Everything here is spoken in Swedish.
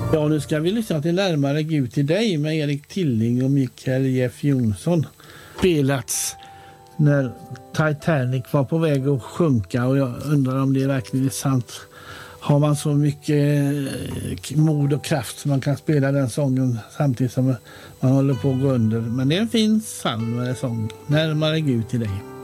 Ja, nu ska vi lyssna till Närmare Gud till dig med Erik Tilling och Mikael Jeff Jonsson. Spelats när Titanic var på väg att sjunka, och jag undrar om det verkligen är sant. Har man så mycket mod och kraft så man kan spela den sången samtidigt som man håller på att gå under. Men det är en fin psalm eller sång. Närmare Gud till dig.